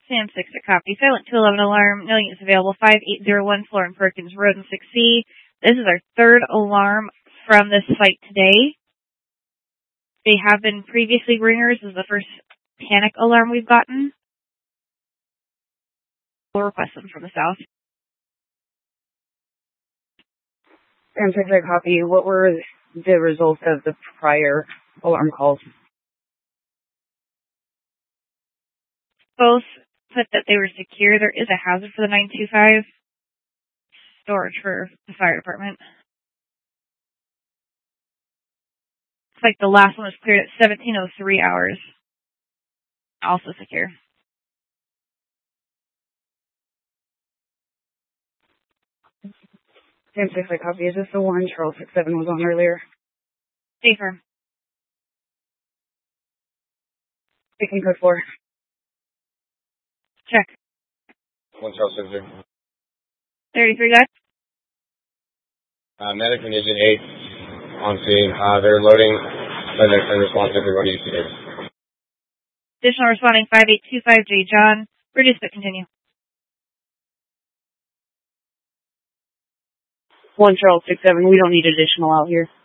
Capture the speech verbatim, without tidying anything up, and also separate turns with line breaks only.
Sam six to copy. Silent two eleven alarm. No units available. five eight zero one Floor and Perkins Road in six C. This is our third alarm from this site today. They have been previously ringers. This is the first panic alarm we've gotten. We'll request them from the south.
Sam six to copy. What were the results of the prior alarm calls?
Both put that they were secure. There is a hazard for the nine two five storage for the fire department. Looks like the last one was cleared at seventeen oh three hours. Also secure.
Sam six to copy. Is this the one Charles six seven was on earlier?
Safer.
Speaking code four.
Check.
One Charles six zero.
thirty-three guys.
Uh, medic and Agent eight on scene. Uh, they're loading medics and responsive to what you see.
Additional responding five eight two five J John. Reduce but continue.
One Charles six seven. We don't need additional out here.